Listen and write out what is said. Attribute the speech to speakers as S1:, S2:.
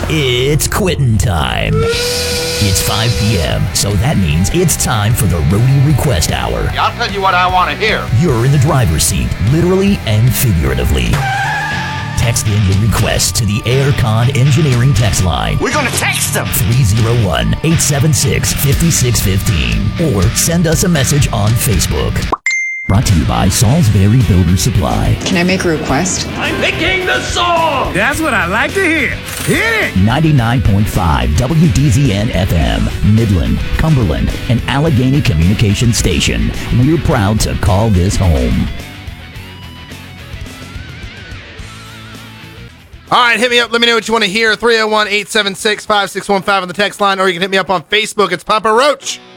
S1: It's quitting time. It's 5 p.m., so that means it's time for the Roadie Request Hour.
S2: I'll tell you what I want to hear.
S1: You're in the driver's seat, literally and figuratively. Text in your request to the Aircon Engineering text line.
S2: We're going to text them.
S1: 301-876-5615. Or send us a message on Facebook. Brought to you by Salisbury Builder Supply.
S3: Can I make a request?
S4: I'm picking the song!
S5: That's what I like to hear. Hit it!
S1: 99.5 WDZN FM, Midland, Cumberland, and Allegheny Communication Station. We're proud to call this home.
S6: All right, hit me up. Let me know what you want to hear. 301-876-5615 on the text line, or you can hit me up on Facebook. It's Papa Roach.